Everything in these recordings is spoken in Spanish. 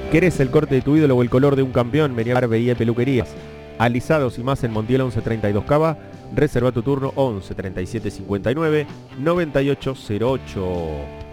¿Querés el corte de tu ídolo o el color de un campeón? Vení a Barbería y Peluquerías. Alisados y más en Montiel 1132 Cava. Reserva tu turno 11 37 59 98 08.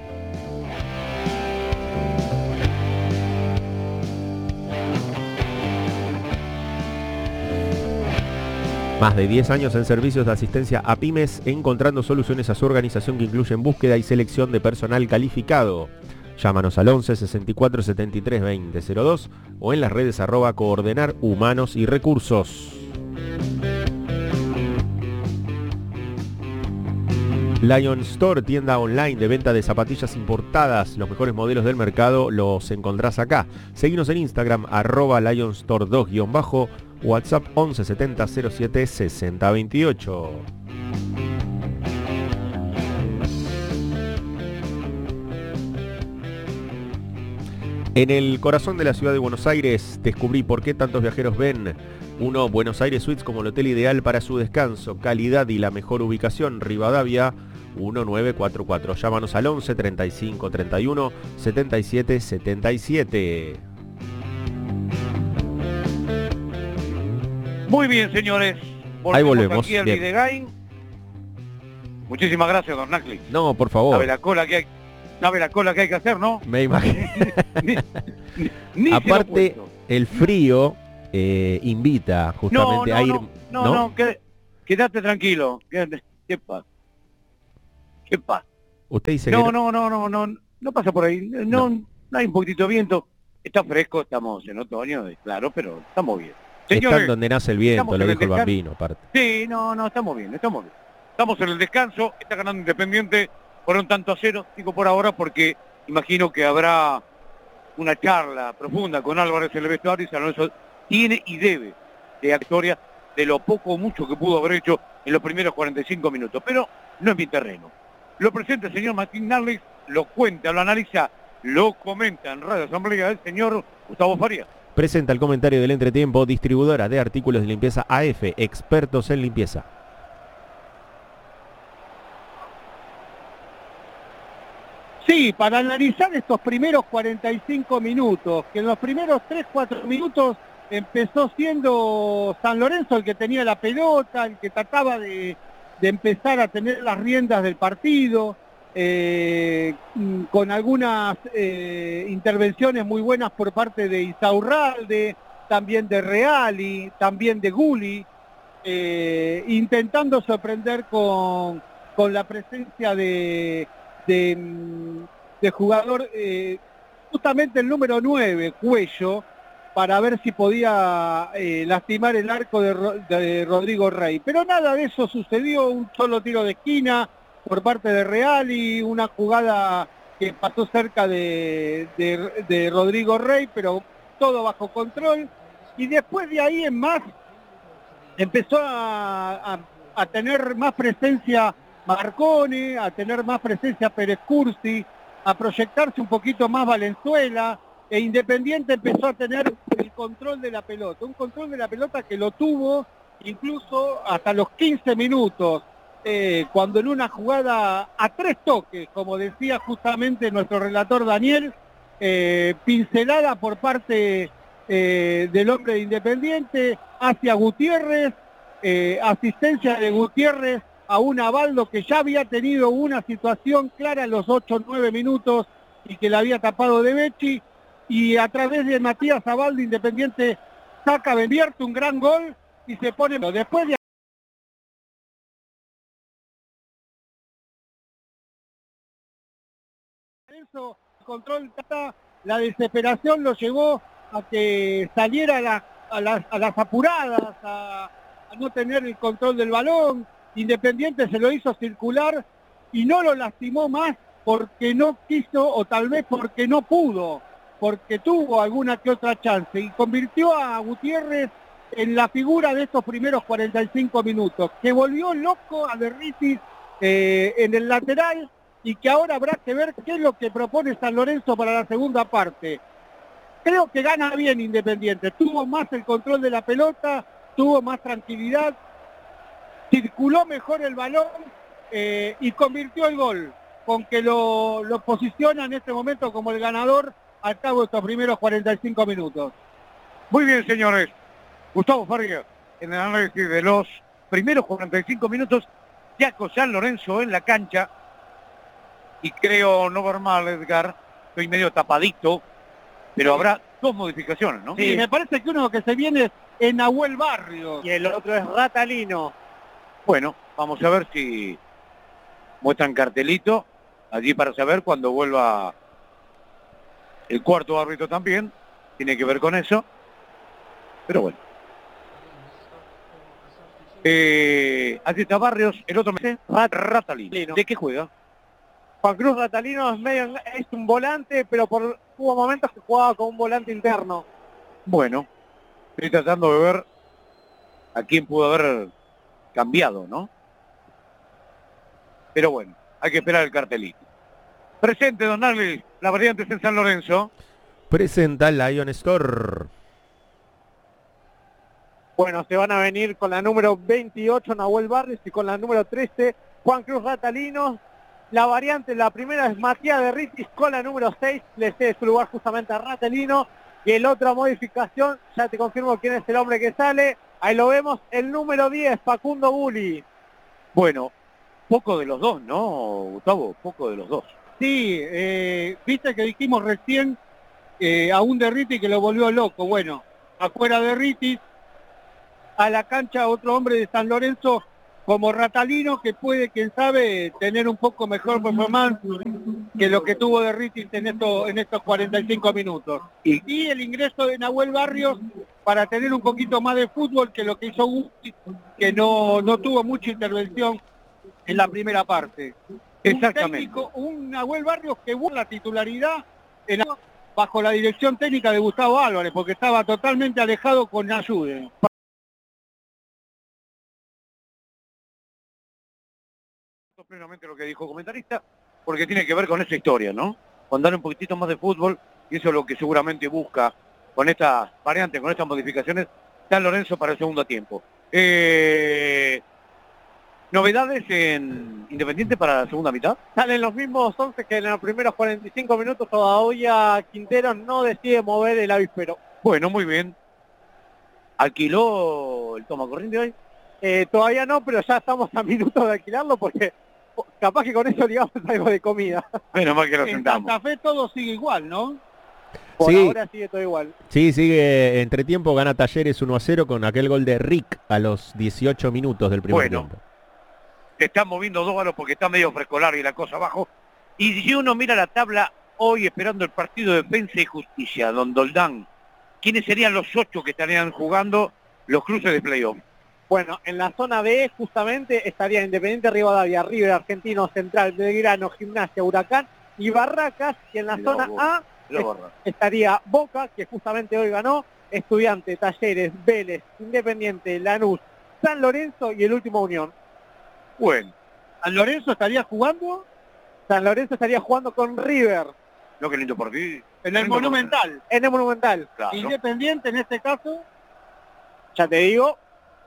Más de 10 años en servicios de asistencia a pymes, encontrando soluciones a su organización que incluyen búsqueda y selección de personal calificado. Llámanos al 11 64 73 20 02 o en las redes @coordenar humanos y recursos. Lion Store, tienda online de venta de zapatillas importadas. Los mejores modelos del mercado los encontrás acá. Seguinos en Instagram @LionStore2_ WhatsApp 11 70 07 60 28. En el corazón de la ciudad de Buenos Aires descubrí por qué tantos viajeros ven. 1. Buenos Aires Suites como el hotel ideal para su descanso, calidad y la mejor ubicación. Rivadavia 1944. Llámanos al 11 35 31 77 77. Muy bien, señores. Ahí volvemos. Aquí al Videgain. Muchísimas gracias, don Nacli. No, por favor. Sabe la cola que hay que hacer, ¿no? Me imagino. Ni Aparte, el frío invita justamente a ir. No, quédate tranquilo. ¿Qué pasa? ¿Qué pasa? Usted dice no, que no pasa por ahí. No hay un poquitito de viento. Está fresco, estamos en otoño, claro, pero estamos bien. Señores, están donde nace el viento, lo dijo el Bambino, aparte. Sí, no, estamos bien. Estamos en el descanso, está ganando Independiente por 1-0, digo por ahora porque imagino que habrá una charla profunda con Álvarez en el vestuario y San Lorenzo tiene y debe de victoria de lo poco o mucho que pudo haber hecho en los primeros 45 minutos, pero no es mi terreno. Lo presenta el señor Martín Narles, lo cuenta, lo analiza, lo comenta en Radio Asamblea el señor Gustavo Farías. Presenta el comentario del entretiempo, distribuidora de artículos de limpieza AF, expertos en limpieza. Sí, para analizar estos primeros 45 minutos, que en los primeros 3-4 minutos empezó siendo San Lorenzo el que tenía la pelota, el que trataba de empezar a tener las riendas del partido, con algunas intervenciones muy buenas por parte de Insaurralde, también de Reali, también de Gulli, intentando sorprender con la presencia de jugador, justamente el número 9, Cuello, para ver si podía lastimar el arco de Rodrigo Rey. Pero nada de eso sucedió, un solo tiro de esquina por parte de Reali, una jugada que pasó cerca de Rodrigo Rey, pero todo bajo control. Y después de ahí en más, empezó a tener más presencia Marcone, a tener más presencia Pérez Cursi, a proyectarse un poquito más Valenzuela, e Independiente empezó a tener el control de la pelota, un control de la pelota que lo tuvo incluso hasta los 15 minutos, cuando en una jugada a 3 toques, como decía justamente nuestro relator Daniel, pincelada por parte del hombre de Independiente hacia Gutiérrez, asistencia de Gutiérrez a un Abaldo que ya había tenido una situación clara en los 8-9 minutos y que la había tapado de Becci, y a través de Matías Abaldo Independiente convierte un gran gol y se pone después de eso, control, la desesperación lo llevó a que saliera a las apuradas, a no tener el control del balón. Independiente se lo hizo circular y no lo lastimó más porque no quiso, o tal vez porque no pudo, porque tuvo alguna que otra chance, y convirtió a Gutiérrez en la figura de estos primeros 45 minutos, que volvió loco a Derritis en el lateral, y que ahora habrá que ver qué es lo que propone San Lorenzo para la segunda parte. Creo que gana bien Independiente, tuvo más el control de la pelota, tuvo más tranquilidad, circuló mejor el balón y convirtió el gol, con que lo posiciona en este momento como el ganador al cabo de estos primeros 45 minutos. Muy bien, señores. Gustavo Faria, en el análisis de los primeros 45 minutos, Jaco San Lorenzo en la cancha. Y creo no ver mal, Edgar, estoy medio tapadito, pero habrá dos modificaciones, ¿no? Sí, me parece que uno que se viene es Nahuel Barrios. Y el otro es Ratalino. Bueno, vamos a ver si muestran cartelito allí para saber cuando vuelva el cuarto árbitro también. Tiene que ver con eso. Pero bueno. Allí está Barrios, el otro me dice Ratalino. ¿De qué juega? Juan Cruz Ratalino es un volante, pero hubo momentos que jugaba con un volante interno. Bueno, estoy tratando de ver a quién pudo haber cambiado, ¿no? Pero bueno, hay que esperar el cartelito. Presente, don Narli, la variante en San Lorenzo. Presenta Lion Store. Bueno, se van a venir con la número 28 Nahuel Barrios y con la número 13 Juan Cruz Ratalino. La variante, la primera es Matías de Ritis con la número 6, le cede su lugar justamente a Ratalino. Y el otra modificación, ya te confirmo quién es el hombre que sale, ahí lo vemos, el número 10, Facundo Gulli. Bueno, poco de los dos, ¿no, Gustavo? Poco de los dos. Sí, viste que dijimos recién a un de Ritis que lo volvió loco. Bueno, afuera de Ritis, a la cancha otro hombre de San Lorenzo como Ratalino, que puede, quién sabe, tener un poco mejor performance que lo que tuvo de Ritis en estos 45 minutos. Y el ingreso de Nahuel Barrios para tener un poquito más de fútbol que lo que hizo Guti, que no tuvo mucha intervención en la primera parte. Exactamente. Un Nahuel Barrios que busca la titularidad bajo la dirección técnica de Gustavo Álvarez, porque estaba totalmente alejado con Ayude. Plenamente lo que dijo el comentarista, porque tiene que ver con esa historia, ¿no? Con darle un poquitito más de fútbol, y eso es lo que seguramente busca con estas variantes, con estas modificaciones, San Lorenzo para el segundo tiempo. ¿Novedades en Independiente para la segunda mitad? Salen los mismos 11 que en los primeros 45 minutos. Todavía Quintero no decide mover el avispero. Bueno, muy bien. ¿Alquiló el toma corriente hoy? Todavía no, pero ya estamos a minutos de alquilarlo porque capaz que con eso digamos algo de comida. Menos mal que lo En sentamos. Santa Fe todo sigue igual, ¿no? Por Sí. ahora sigue todo igual. Sí, sigue entre tiempo, gana Talleres 1-0 con aquel gol de Rick a los 18 minutos del primer Bueno. tiempo. Se están moviendo dos balos porque está medio frescolar y la cosa abajo. Y si uno mira la tabla hoy esperando el partido de Defensa y Justicia, don Doldán, ¿quiénes serían los 8 que estarían jugando los cruces de playoff? Bueno, en la zona B justamente estaría Independiente Rivadavia, River, Argentino, Central, Belgrano, Gimnasia, Huracán y Barracas. Y en la Mirá zona vos, A estaría Boca, que justamente hoy ganó, Estudiante, Talleres, Vélez, Independiente, Lanús, San Lorenzo y el último Unión. Bueno, ¿San Lorenzo estaría jugando? San Lorenzo estaría jugando con River no, qué lindo partido. En el Lindo Monumental. en el Monumental. Claro. Independiente en este caso. Ya te digo.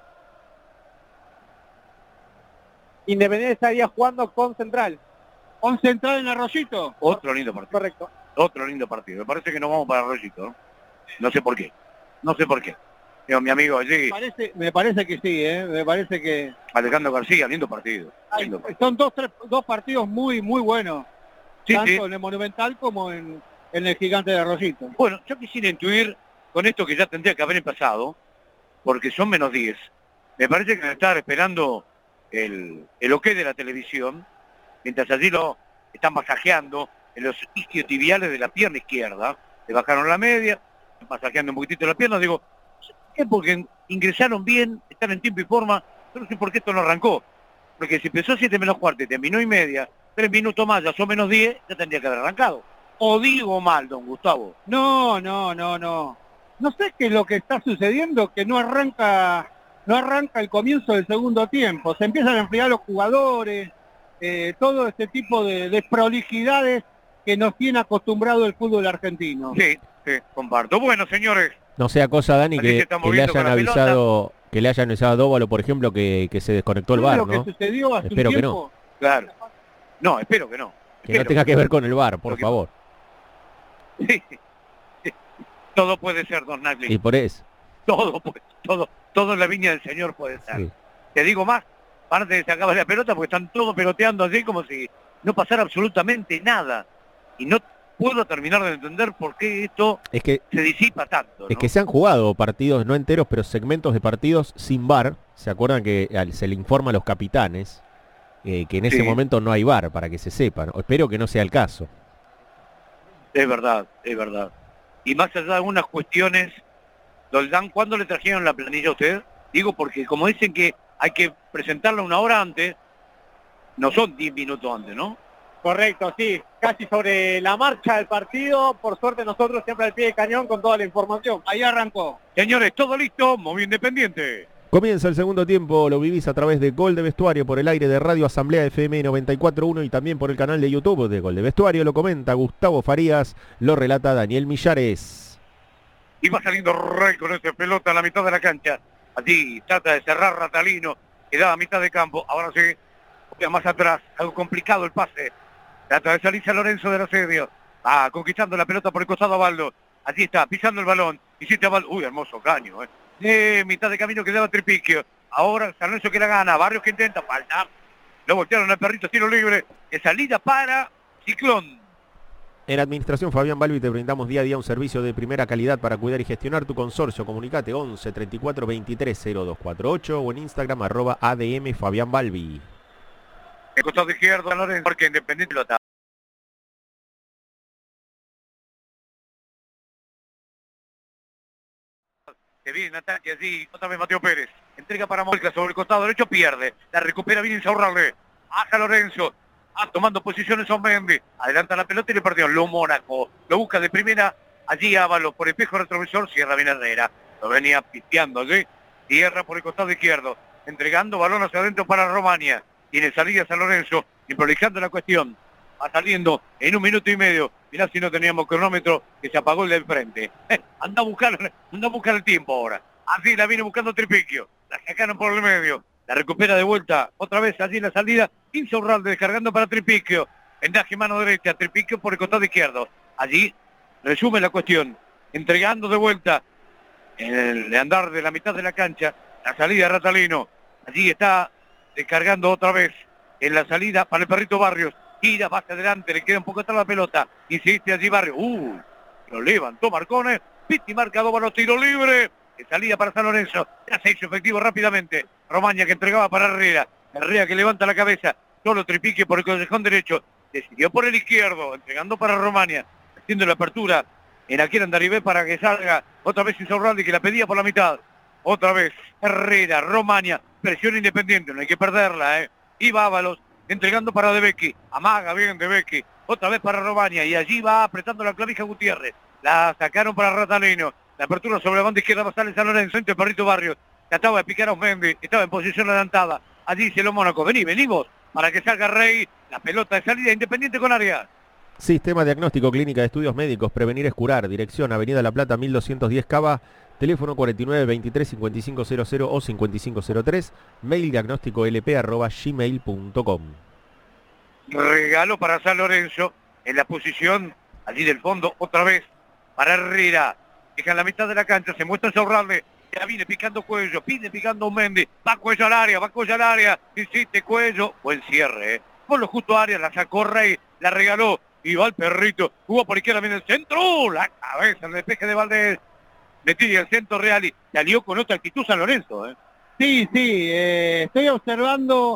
Independiente estaría jugando con Central. ¿On Central en Arroyito? Otro lindo partido. Correcto. Otro lindo partido. Me parece que nos vamos para Arroyito, ¿no? No sé por qué. No sé por qué. Digo, mi amigo allí, Me parece que sí, me parece que Alejandro García, lindo partido. Lindo partido. son dos partidos muy buenos, Sí, tanto sí. en el Monumental como en el Gigante de Arroyito. Bueno, yo quisiera intuir con esto que ya tendría que haber pasado, porque son menos 10. Me parece que van a estar esperando el ok de la televisión, mientras allí lo están masajeando en los isquiotibiales de la pierna izquierda. Le bajaron la media, masajeando un poquitito la pierna. Digo, es porque ingresaron bien, están en tiempo y forma. Yo no sé por qué esto no arrancó. Porque si empezó 7 menos cuarto y terminó y media, 3 minutos más, ya son menos 10, ya tendría que haber arrancado. O digo mal, don Gustavo. No. No sé qué es lo que está sucediendo, que no arranca el comienzo del segundo tiempo. Se empiezan a enfriar los jugadores, todo este tipo de desprolijidades que nos tiene acostumbrado el fútbol argentino. Sí, comparto. Bueno, señores, No sea cosa, Dani, Así se que, está que le moviendo hayan con la avisado, que le hayan avisado a Dóvalo, por ejemplo, que se desconectó el ¿Sabes VAR, lo ¿no? que sucedió hace Espero un que tiempo? claro. No, espero que no. Que no tenga que ver con el VAR, por Lo que- favor. Sí, Todo puede ser, don Nagli. Y por eso. Todo en la viña del Señor puede ser. Sí. Te digo más, parte de sacar la pelota porque están todos peloteando así como si no pasara absolutamente nada. Y no puedo terminar de entender por qué esto Es que se disipa tanto, ¿no? Es que se han jugado partidos, no enteros, pero segmentos de partidos sin VAR. ¿Se acuerdan que se le informa a los capitanes que en ese Sí. momento no hay VAR, para que se sepan? Espero que no sea el caso. Es verdad, es verdad. Y más allá de algunas cuestiones, Doldán, ¿cuándo le trajeron la planilla a usted? Digo porque como dicen que hay que presentarla una hora antes, no son 10 minutos antes, ¿no? Correcto, sí, casi sobre la marcha del partido. Por suerte nosotros siempre al pie de cañón con toda la información. Ahí arrancó. Señores, todo listo, muy Independiente. Comienza el segundo tiempo, lo vivís a través de Gol de Vestuario por el aire de Radio Asamblea FM 94.1 y también por el canal de YouTube de Gol de Vestuario. Lo comenta Gustavo Farías, lo relata Daniel Millares. Y va saliendo Rey con esa pelota a la mitad de la cancha. Allí trata de cerrar Ratalino, queda a mitad de campo. Ahora sí, más atrás, algo complicado el pase. Trata de salirse a Lorenzo del asedio. Va conquistando la pelota por el costado a Baldo. Allí está, pisando el balón. Hiciste a Baldo. Uy, hermoso caño, mitad de camino quedaba Tripiquio. Ahora San Lorenzo que la gana. Barrios que intenta. Falta. Lo voltearon al perrito, tiro libre. De salida para Ciclón. En Administración Fabián Balbi te brindamos día a día un servicio de primera calidad para cuidar y gestionar tu consorcio. Comunicate 11 34 23 0248 o en Instagram @ADM Fabián Balbi. El costado izquierdo San Lorenzo. Porque Independiente lo está. Se viene en ataque allí, otra vez Mateo Pérez. Entrega para Molca sobre el costado derecho, pierde. La recupera bien Insaurralde. Baja Lorenzo. Tomando posiciones a Mendy. Adelanta la pelota y le perdió. Lo Mónaco. Lo busca de primera. Allí Ábalos por el espejo retrovisor. Cierra bien Herrera. Lo venía pisteando allí. Cierra por el costado izquierdo. Entregando balón hacia adentro para Romania. Tiene salida San Lorenzo. Improvisando la cuestión. Va saliendo en 1 minuto y medio. Mirá si no teníamos cronómetro que se apagó el del frente. Anda a buscar el tiempo ahora. Así la viene buscando Tripiquio. La sacaron por el medio. La recupera de vuelta. Otra vez allí en la salida. Insaurralde descargando para Tripiquio. Vendaje mano derecha. Tripiquio por el costado izquierdo. Allí resume la cuestión. Entregando de vuelta. En el andar de la mitad de la cancha. La salida de Ratalino. Allí está descargando otra vez. En la salida para el perrito Barrios. Gira, va hacia adelante, le queda un poco atrás la pelota. Insiste allí Barrio. Lo levantó Marcone. Pitti marca 2 balos, tiro libre. De salida para San Lorenzo. Ya se hizo efectivo rápidamente. Romaña que entregaba para Herrera. Herrera que levanta la cabeza. Solo Tripique por el callejón derecho. Decidió por el izquierdo. Entregando para Romania. Haciendo la apertura en aquel Andaribé para que salga. Otra vez Insaurralde que la pedía por la mitad. Otra vez Herrera, Romania. Presión Independiente. No hay que perderla, Y Ábalos. Entregando para De Becchi, amaga bien De Becchi, otra vez para Romania y allí va apretando la clavija Gutiérrez, la sacaron para Ratalino, la apertura sobre la banda izquierda va a salir San Lorenzo, entre Perrito Barrios, trataba de picar a Osmendi, estaba en posición adelantada, allí dice lo Mónaco, venimos, para que salga Rey, la pelota de salida Independiente con Arias. Sistema Diagnóstico Clínica de Estudios Médicos, Prevenir es Curar, dirección Avenida La Plata 1210 Cava, teléfono 49 23 5500 o 5503, mail diagnósticolp@gmail.com. Regalo para San Lorenzo, en la posición, allí del fondo, otra vez, para Herrera, deja en la mitad de la cancha, se muestra Insaurralde, ya viene picando Cuello, viene picando Mendy, va Cuello al área, insiste Cuello, buen cierre, por lo justo Arias, la sacó Rey, la regaló, y va el perrito, jugó por izquierda, viene el centro, la cabeza, el despeje de Valdés, metía el centro Real y salió con otra actitud San Lorenzo. Sí, estoy observando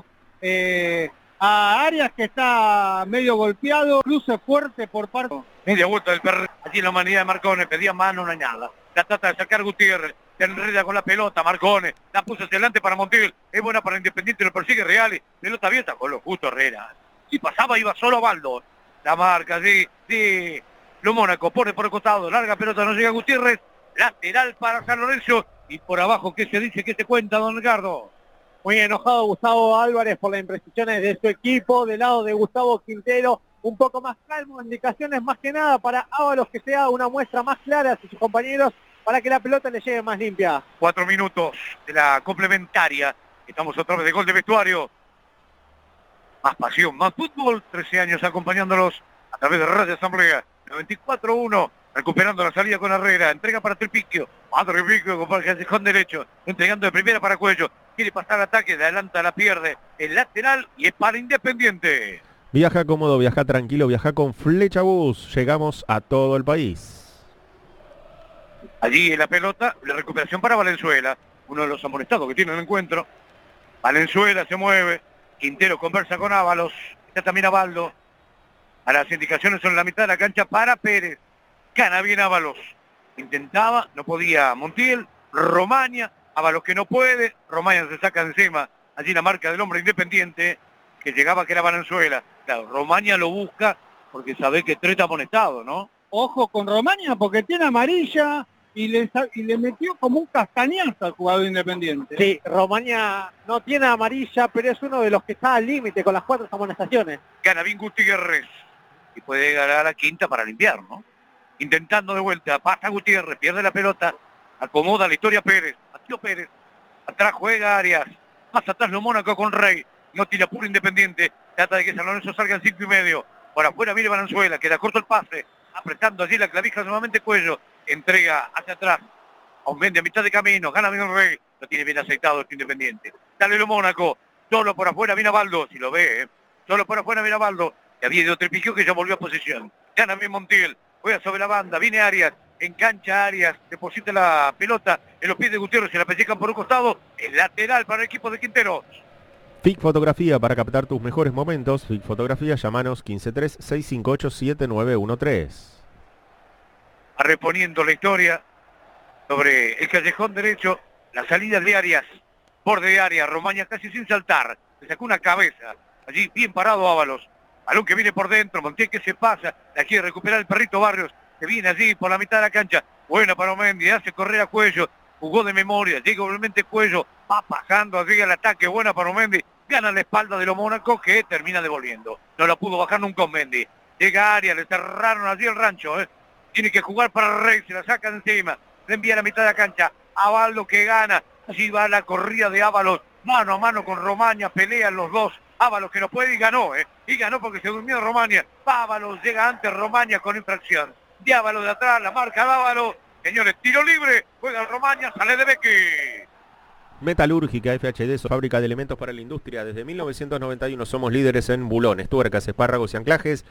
a Arias que está medio golpeado, cruce fuerte por parte. Media vuelta del perro, allí en la humanidad de Marcone, pedía mano, no hay nada. La trata de sacar Gutiérrez, se enreda con la pelota, Marcone, la puso hacia adelante para Montiel, es buena para Independiente, lo persigue Real, pelota abierta con lo justo Herrera. Si pasaba iba solo a Baldo. La marca, sí. Lo Mónaco pone por el costado, larga pelota, no llega Gutiérrez, lateral para San Lorenzo, y por abajo, ¿qué se dice? ¿Qué se cuenta, don Ricardo? Muy enojado Gustavo Álvarez por las imprecisiones de su equipo. Del lado de Gustavo Quintero, un poco más calmo, indicaciones más que nada para Ábalos que sea una muestra más clara a sus compañeros para que la pelota le llegue más limpia. 4 minutos de la complementaria. Estamos otra vez de Gol de Vestuario. Más pasión, más fútbol. 13 años acompañándolos a través de Radio Asamblea. 94.1 recuperando la salida con Herrera, entrega para Tripicchio, a Tripicchio con el callejón derecho, entregando de primera para Cuello, quiere pasar al ataque, de adelanta, la pierde, el lateral y es para Independiente. Viaja cómodo, viaja tranquilo, viaja con Flecha Bus. Llegamos a todo el país. Allí en la pelota, la recuperación para Valenzuela, uno de los amonestados que tiene el encuentro. Valenzuela se mueve, Quintero conversa con Ábalos, está también Abaldo. A las indicaciones son en la mitad de la cancha para Pérez. Gana bien Ábalos. Intentaba, no podía Montiel, Romaña, Ábalos que no puede, Romaña se saca de encima. Allí la marca del hombre Independiente, que llegaba que era Valenzuela. Claro, Romaña lo busca porque sabe que Tres está amonestado, ¿no? Ojo con Romaña porque tiene amarilla y le metió como un castañazo al jugador Independiente. Sí, Romaña no tiene amarilla, pero es uno de los que está al límite con las 4 amonestaciones. Gana bien Gutiérrez y puede ganar a la quinta para limpiar, ¿no? Intentando de vuelta, pasa Gutiérrez, pierde la pelota, acomoda la historia Pérez, Matías Pérez, atrás juega Arias, más atrás lo Mónaco con Rey, no tira puro Independiente, trata de que San Lorenzo salga en 5,5, por afuera mire Valenzuela, queda corto el pase, apretando allí la clavija nuevamente Cuello, entrega hacia atrás, aumenta a mitad de camino, gana bien Rey, lo tiene bien aceitado este Independiente, dale lo Mónaco, solo por afuera viene Abaldo, si lo ve, solo por afuera viene Abaldo, y había ido Tripicchio que ya volvió a posesión, gana bien Montiel, juega sobre la banda, viene Arias, engancha Arias, deposita la pelota en los pies de Gutiérrez, se la pellecan por un costado, el lateral para el equipo de Quintero. FIC Fotografía para captar tus mejores momentos. FIC Fotografía, llamanos 153-658-7913. Reponiendo la historia sobre el callejón derecho, la salida de Arias, borde de Arias, Romaña casi sin saltar, le sacó una cabeza, allí bien parado Ábalos, balón que viene por dentro, Montiel que se pasa, la quiere recuperar el perrito Barrios, que viene allí por la mitad de la cancha, buena para Mendy, hace correr a Cuello, jugó de memoria, llega obviamente Cuello, va pasando allí al ataque, buena para Mendy, gana la espalda de los Mónaco que termina devolviendo, no la pudo bajar nunca Mendy, llega Arias, le cerraron allí el rancho, tiene que jugar para Rey, se la saca de encima, le envía a la mitad de la cancha, Abaldo que gana, allí va la corrida de Ábalos, mano a mano con Romaña, pelean los dos, Ábalos que no puede y ganó porque se durmió Romaña, Ábalos llega antes Romaña con infracción, de Ábalos de atrás, la marca de Ábalos, señores, tiro libre, juega Romaña, sale de Becky. Metalúrgica FHD, fábrica de elementos para la industria. Desde 1991 somos líderes en bulones, tuercas, espárragos y anclajes.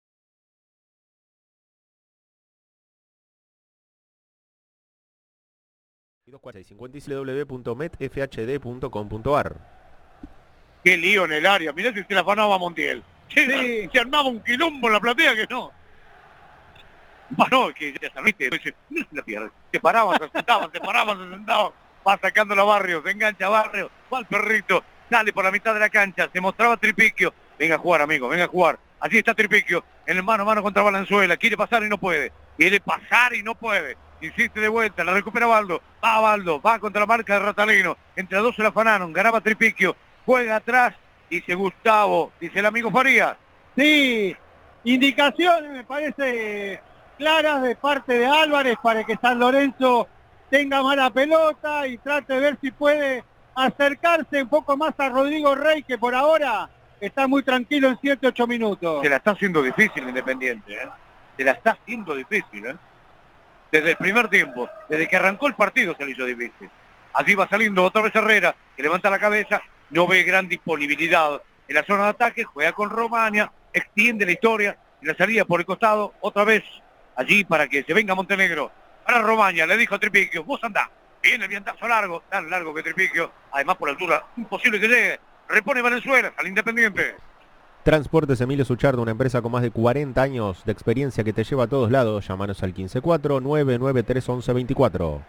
www.metfhd.com.ar. Qué lío en el área, mirá si se la afanaba Montiel. Sí. Se armaba un quilombo en la platea que no. Bueno, que ya sabiste, la pierde. Se paraban, se sentaban, se sentaban. Va sacando a Barrios, se engancha Barrios, va al perrito, sale por la mitad de la cancha, se mostraba Tripicchio. Venga a jugar, amigo, venga a jugar. Allí está Tripicchio, en el mano a mano contra Valenzuela, quiere pasar y no puede. Quiere pasar y no puede. Insiste de vuelta, la recupera Baldo. Va Baldo, va contra la marca de Ratalino. Entre dos se la afanaron, ganaba Tripicchio. Juega atrás, dice Gustavo, dice el amigo Farías. Sí, indicaciones me parece claras de parte de Álvarez para que San Lorenzo tenga mala pelota y trate de ver si puede acercarse un poco más a Rodrigo Rey, que por ahora está muy tranquilo en 7-8 minutos. Se la está haciendo difícil Independiente, Se la está haciendo difícil, Desde el primer tiempo, desde que arrancó el partido se le hizo difícil. Allí va saliendo otra vez Herrera, que levanta la cabeza, no ve gran disponibilidad en la zona de ataque, juega con Romaña, extiende la historia, y la salida por el costado, otra vez allí para que se venga Montenegro. Para Romaña, le dijo a Tripicchio, vos andá, viene el vientazo largo, tan largo que Tripicchio, además por altura, imposible que llegue, repone Valenzuela al Independiente. Transportes Emilio Suchardo, una empresa con más de 40 años de experiencia que te lleva a todos lados. Llámanos al 154-993-1124.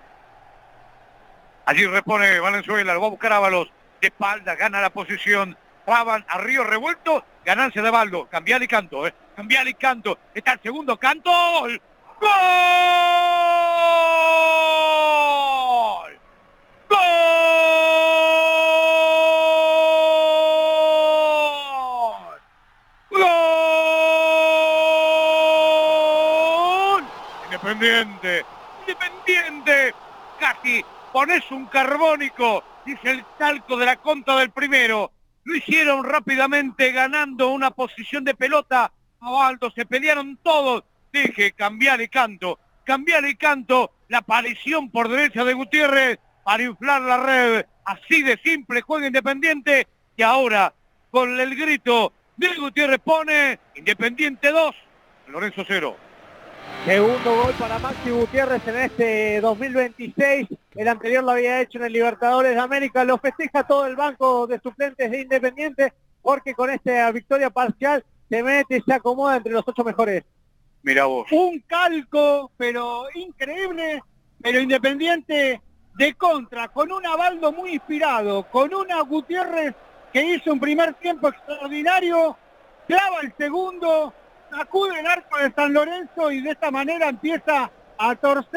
Allí repone Valenzuela, lo va a buscar Ábalos, de espalda, gana la posición, traban a Río Revuelto, ganancia de Baldo, cambiale y canto, cambiale y canto, está el segundo canto, ¡gol! ¡Gol! ¡Gol! ¡Gol! Independiente, Independiente, casi pones un carbónico, dice el talco de la contra del primero. Lo hicieron rápidamente ganando una posición de pelota. Abaldo, se pelearon todos. deje cambiar el canto, la aparición por derecha de Gutiérrez para inflar la red. Así de simple juega Independiente, y ahora con el grito de Gutiérrez pone Independiente 2, Lorenzo 0. Segundo gol para Maxi Gutiérrez en este 2026. El anterior lo había hecho en el Libertadores de América. Lo festeja todo el banco de suplentes de Independiente, porque con esta victoria parcial se mete y se acomoda entre los 8 mejores. Mira vos. Un calco, pero increíble, pero Independiente de contra, con un Abaldo muy inspirado, con una Gutiérrez que hizo un primer tiempo extraordinario, clava el segundo, sacude el arco de San Lorenzo y de esta manera empieza a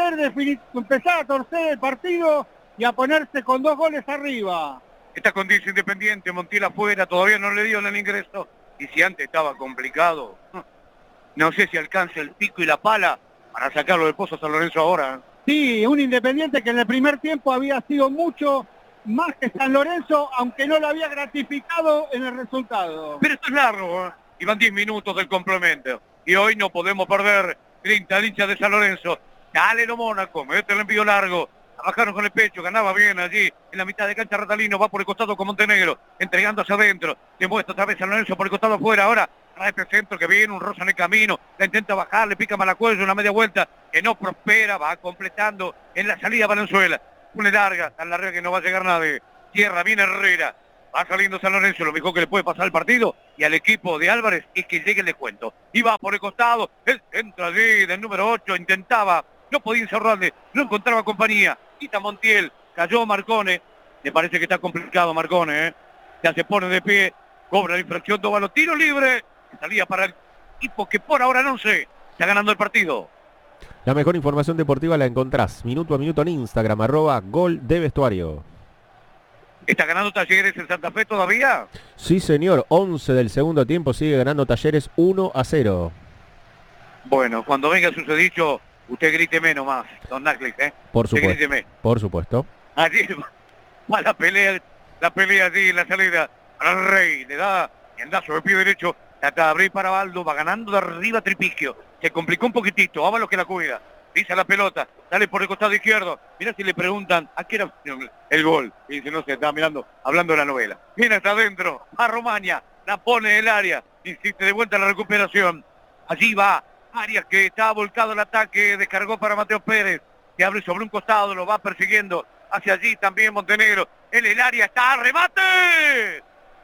empezar a torcer el partido y a ponerse con 2 goles arriba. Está con 10 Independiente, Montiel afuera, todavía no le dio el ingreso. Y si antes estaba complicado, no sé si alcanza el pico y la pala para sacarlo del pozo San Lorenzo ahora. Sí, un Independiente que en el primer tiempo había sido mucho más que San Lorenzo, aunque no lo había gratificado en el resultado. Pero esto es largo, y van 10 minutos del complemento. Y hoy no podemos perder, grinta el hincha de San Lorenzo. Dale lo Mónaco, mete el envío largo. Trabajaron con el pecho, ganaba bien allí. En la mitad de cancha Ratalino va por el costado con Montenegro, entregando hacia adentro. Se muestra otra vez San Lorenzo por el costado afuera. Ahora trae este centro que viene, un rosa en el camino. La intenta bajar, le pica Malacuello, una media vuelta que no prospera. Va completando en la salida Valenzuela. Una larga, tan larga que no va a llegar nadie. Tierra, viene Herrera. Va saliendo San Lorenzo, lo mejor que le puede pasar al partido y al equipo de Álvarez es que llegue el descuento. Y va por el costado, el centro allí del número 8, intentaba, no podía encerrarle, no encontraba compañía. Quita Montiel, cayó Marcone, me parece que está complicado Marcone, ya se pone de pie, cobra la infracción, toma los tiros libres, salía para el equipo que por ahora no sé, está ganando el partido. La mejor información deportiva la encontrás minuto a minuto en Instagram, @GolDeVestuario. ¿Está ganando Talleres en Santa Fe todavía? Sí, señor. 11 del segundo tiempo, sigue ganando Talleres 1-0. Bueno, cuando venga susodicho, usted grite menos más, don Naclis, Por Usted supuesto. gríteme. Por supuesto. Allí va la pelea allí en la salida. Para el Rey, le da endazo de pie derecho. Trata de abrir para Baldo, va ganando de arriba Tripiquio. Se complicó un poquitito, Ábalos que la cuida. Pisa la pelota, sale por el costado izquierdo. Mirá si le preguntan a qué era el gol. Y dice, no sé, estaba mirando, hablando de la novela. Viene hasta adentro, a Romaña, la pone en el área. Insiste de vuelta en la recuperación. Allí va Arias, que está volcado el ataque, descargó para Mateo Pérez, que abre sobre un costado, lo va persiguiendo hacia allí también Montenegro. En el área está, ¡remate!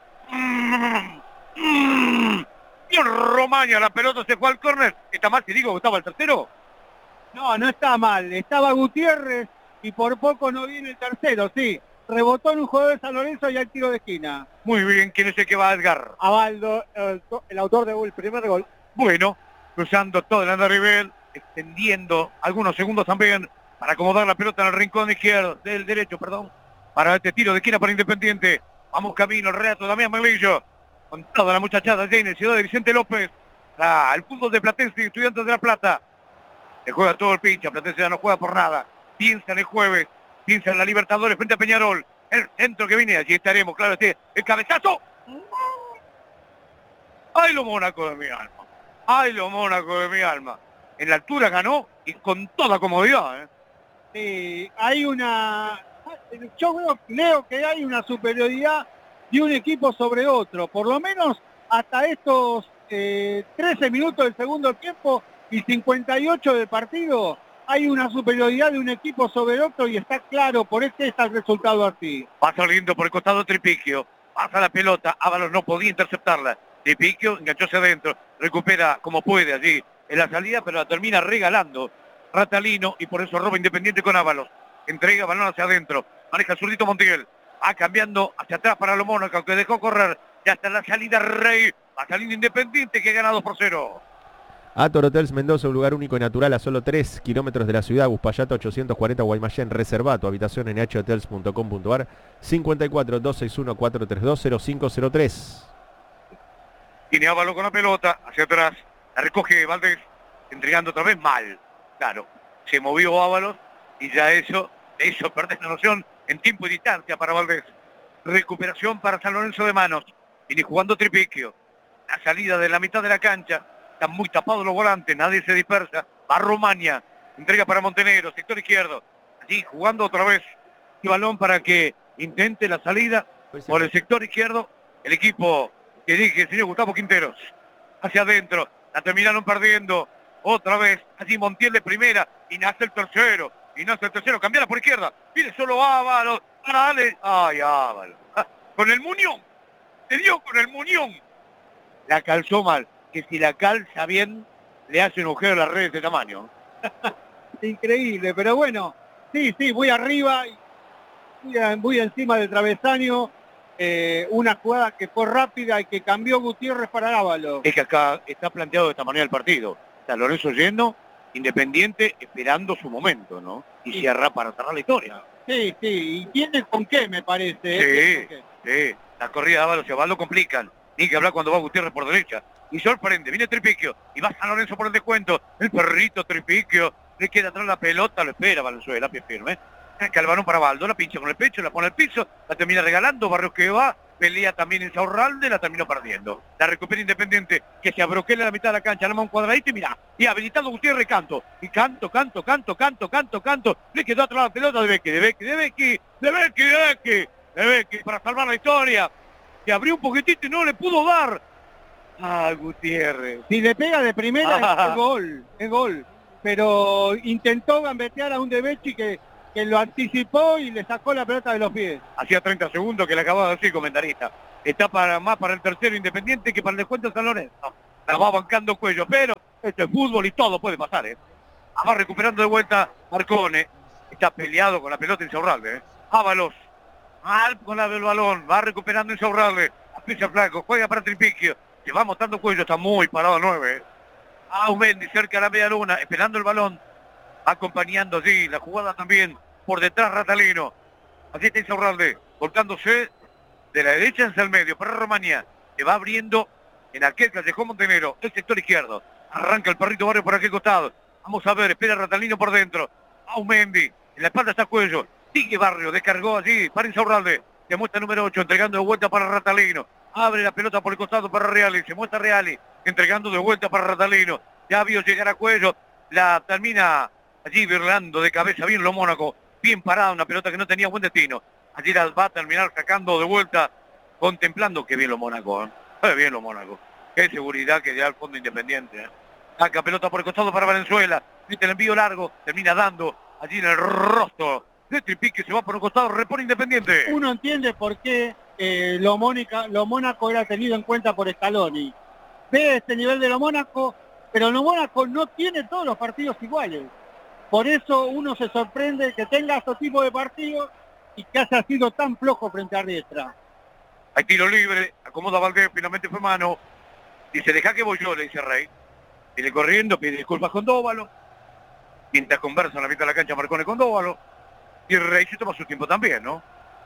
Y en Romaña la pelota se fue al córner. ¿Está mal si digo que estaba el tercero? No, no está mal. Estaba Gutiérrez y por poco no viene el tercero, sí. Rebotó en un jugador de San Lorenzo y al tiro de esquina. Muy bien, ¿quién es el que va a Edgar? Abaldo, el autor del primer gol. Bueno, cruzando todo el andarivel, extendiendo algunos segundos también para acomodar la pelota en el rincón izquierdo, del derecho, perdón, para este tiro de esquina para Independiente. Vamos camino, el relato de Damián Melillo, con toda la muchachada allí en el Ciudad de Vicente López. El fútbol de Platense y Estudiantes de La Plata. Se juega todo el pincha, Platense ya no juega por nada. Piensa en el jueves, piensa en la Libertadores frente a Peñarol. El centro que viene, allí estaremos, claro, el cabezazo. ¡Ay, lo Mónaco de mi alma! ¡Ay, lo Mónaco de mi alma! En la altura ganó y con toda comodidad, Sí, hay una... Yo creo que hay una superioridad de un equipo sobre otro. Por lo menos hasta estos 13 minutos del segundo tiempo y 58 del partido, hay una superioridad de un equipo sobre otro y está claro, por este está el resultado así. Va saliendo por el costado Tripiquio, pasa la pelota, Ábalos no podía interceptarla. Tripiquio enganchó hacia adentro, recupera como puede allí en la salida, pero la termina regalando Ratalino y por eso roba Independiente con Ábalos. Entrega balón hacia adentro, maneja el zurdito Montiel, va cambiando hacia atrás para lo Mónaco, aunque dejó correr, ya está en la salida Rey, va saliendo Independiente que gana 2-0. Ator Hotels Mendoza, un lugar único y natural a solo 3 kilómetros de la ciudad. Buspallata 840 Guaymallén. Reserva tu habitación en nhotels.com.ar 54 261 432 0503. Tiene Ábalos con la pelota, hacia atrás, la recoge Valdés, entregando otra vez mal. Claro, se movió Ábalos y ya eso hizo perder la noción en tiempo y distancia para Valdés. Recuperación para San Lorenzo de Manos. Viene jugando Tripiquio. La salida de la mitad de la cancha. están muy tapados los volantes, nadie se dispersa. Va Romaña, entrega para Montenegro, sector izquierdo. Allí jugando otra vez el balón para que intente la salida por el sector izquierdo. El equipo que dirige el señor Gustavo Quinteros. Hacia adentro, la terminaron perdiendo. Otra vez, allí Montiel de primera, y nace el tercero. Cambiala por izquierda. Viene solo Ábalos. Dale. Ay, Ábalos. Con el muñón. Se dio con el muñón. La calzó mal. Que si la calza bien, le hace un agujero a la red de este tamaño. Increíble, pero bueno, sí, muy arriba, muy encima del travesaño. Una jugada que fue rápida y que cambió Gutiérrez para Ábalos. Es que acá está planteado de esta manera el partido. Está Lorenzo yendo, Independiente esperando su momento, ¿no? Y cierra para cerrar la historia. Sí, y tiene con qué, me parece. Sí. La corrida de Ábalos y Ábalos complican. Ni que hablar cuando va Gutiérrez por derecha. Y sorprende, viene Tripiquio. Y va San Lorenzo por el descuento. El perrito Tripiquio. Le queda atrás la pelota, lo espera Valenzuela, pie firme. Saca el balón para Baldo, la pincha con el pecho, la pone al piso, la termina regalando, Barrios que va, pelea también en Saurralde, la terminó perdiendo. La recupera Independiente, que se abroquela a la mitad de la cancha, le arma un cuadradito y mirá, y habilitado Gutiérrez, canto. Y canto. Le quedó atrás la pelota de Becky, para salvar la historia. Que abrió un poquitito y no le pudo dar. Ah, Gutiérrez. Si le pega de primera es gol. Pero intentó gambetear a un De Becchi que lo anticipó y le sacó la pelota de los pies. Hacía 30 segundos que le acababa de decir, comentarista. Está más para el tercero Independiente que para el descuento de San Lorenzo. La va bancando Cuello, pero esto es fútbol y todo puede pasar, ¿eh? Va recuperando de vuelta Marcone. Está peleado con la pelota Insaurralde, Ábalos. Mal con la del balón. Va recuperando Insaurralde. Apricia flaco. Juega para Tripiquio. Se va mostrando Cuello. Está muy parado al 9. Aumendi cerca de la media luna. Esperando el balón. Acompañando allí la jugada también por detrás Ratalino. Allí está Insaurralde, volcándose de la derecha hacia el medio para Romaña. Se va abriendo en aquel callejón Montenegro, el sector izquierdo. Arranca el perrito Barrio por aquel costado. Vamos a ver, espera Ratalino por dentro. Aumendi, en la espalda está Cuello. Sigue Barrio, descargó allí para Insaurralde. Se muestra el número 8, entregando de vuelta para Ratalino. Abre la pelota por el costado para Reali. Se muestra Reali, entregando de vuelta para Ratalino. Ya vio llegar a Cuello. La termina allí virlando de cabeza bien lo Mónaco, bien parada, una pelota que no tenía buen destino. Allí la va a terminar sacando de vuelta, contemplando que bien lo Mónaco, bien lo Mónaco. Qué seguridad que da al fondo Independiente. Saca pelota por el costado para Valenzuela, viste el envío largo, termina dando allí en el rostro de Tripiquio, se va por un costado, repone Independiente. Uno entiende por qué lo Mónaco era tenido en cuenta por Scaloni. Ve este nivel de lo Mónaco, pero lo Mónaco no tiene todos los partidos iguales. Por eso uno se sorprende que tenga este tipo de partidos y que haya sido tan flojo frente a Riestra. Hay tiro libre, acomoda Valdés, finalmente fue mano. Dice, deja que voy yo, le dice Rey. Viene corriendo, pide disculpas con Dóvalo. Mientras conversa en la mitad de la cancha Marcone con Dóvalo. Y Rey se toma su tiempo también, ¿no?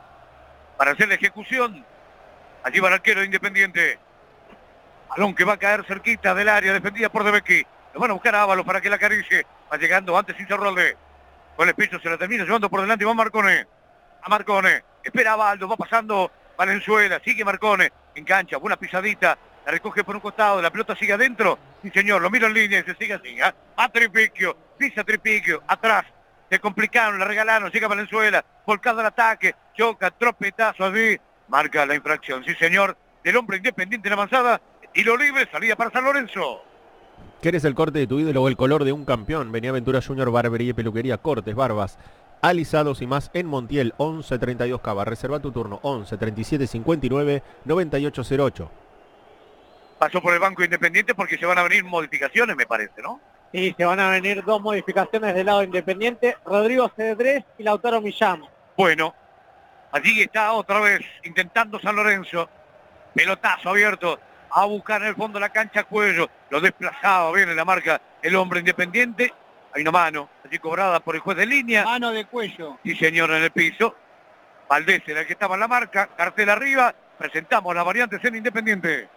Para hacer la ejecución. Allí va el arquero de Independiente. Balón que va a caer cerquita del área, defendida por De Becchi. Lo van a buscar a Ábalos para que la acaricie. Va llegando antes Insaurralde. Con el pecho se la termina llevando por delante y va Marcone. A Marcone. Espera a Baldo. Va pasando Valenzuela. Sigue Marcone. Engancha. Buena pisadita. La recoge por un costado. La pelota sigue adentro. Sí, señor. Lo miro en línea y se sigue así. A Tripiquio. Pisa Tripiquio. Atrás. Se complicaron. La regalaron. Llega Valenzuela. Volcado al ataque. Choca. Tropetazo allí. Marca la infracción. Sí, señor. Del hombre Independiente en avanzada. Tiro libre. Salida para San Lorenzo. ¿Querés el corte de tu ídolo o el color de un campeón? Vení a Aventura Junior, barbería y peluquería, cortes, barbas, alisados y más en Montiel, 1132 Cava. Reserva tu turno, 11 37 59 9808. Pasó por el Banco Independiente porque se van a venir modificaciones, me parece, ¿no? Sí, se van a venir dos modificaciones del lado Independiente, Rodrigo Cedrés y Lautaro Millán. Bueno, allí está otra vez intentando San Lorenzo. Pelotazo abierto. A buscar en el fondo de la cancha Cuello. Lo desplazaba bien en la marca el hombre Independiente. Hay una mano allí cobrada por el juez de línea. Mano de Cuello. Sí, señor, en el piso. Valdés era el que estaba en la marca. Cartel arriba. Presentamos las variantes en Independiente.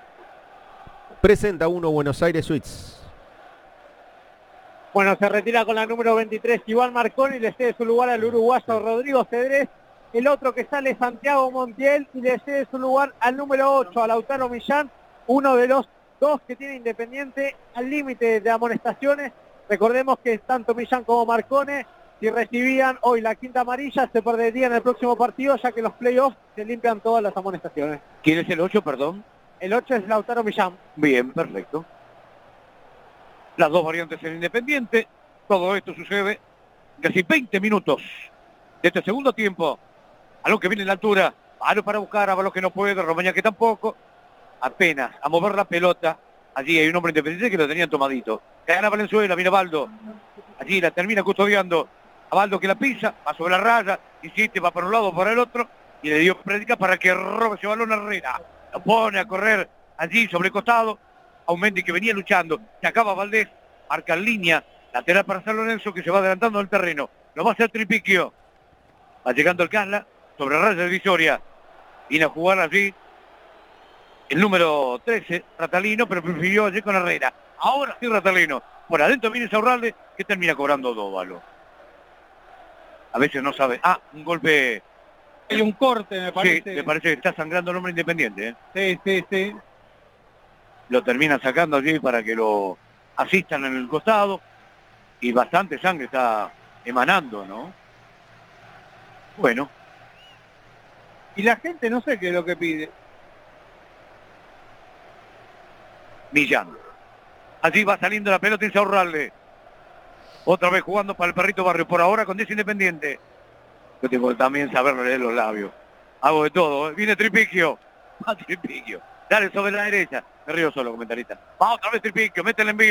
Presenta uno Buenos Aires Suites. Bueno, se retira con la número 23 Iván Marconi y le cede su lugar al uruguayo Rodrigo Cedrés. El otro que sale Santiago Montiel y le cede su lugar al número 8, a Lautaro Millán, uno de los 2 que tiene Independiente al límite de amonestaciones. Recordemos que tanto Millán como Marcone, si recibían hoy la quinta amarilla, se perderían el próximo partido, ya que en los playoffs se limpian todas las amonestaciones. ¿Quién es el 8, perdón? El 8 es Lautaro Millán. Bien, perfecto. Las dos variantes en Independiente. Todo esto sucede casi 20 minutos de este segundo tiempo. A lo que viene en la altura. Palo para buscar, a lo que no puede, Romaña que tampoco. Apenas a mover la pelota. Allí hay un hombre Independiente que lo tenían tomadito. Gana Valenzuela, viene Baldo. Allí la termina custodiando. A Baldo que la pisa, va sobre la raya, insiste, va para un lado, para el otro. Y le dio prédica para que robe ese balón a Herrera. Lo pone a correr allí sobre el costado. A un Mendy que venía luchando. Se acaba Valdés. Marca en línea. Lateral para San Lorenzo que se va adelantando en el terreno. Lo va a hacer Tripiquio. Va llegando el Casla. Sobre la raya de Visoria. Viene a jugar allí el número 13, Ratalino, pero prefirió allí con Herrera. Ahora sí Ratalino. Por adentro viene Saurralde que termina cobrando Dóvalo. A veces no sabe. Un golpe. Hay un corte, me parece. Sí, me parece que está sangrando el hombre Independiente. Sí. Lo termina sacando allí para que lo asistan en el costado. Y bastante sangre está emanando, ¿no? Bueno. Y la gente no sé qué es lo que pide. Millán. Allí va saliendo la pelota Insaurralde. Otra vez jugando para el Perrito Barrio. Por ahora con 10 Independiente. Yo tengo que también saber leer los labios. Hago de todo. Viene Tripiquio. Va Tripiquio. Dale sobre la derecha. Me río solo, comentarista. Va otra vez Tripiquio. Mete el envío.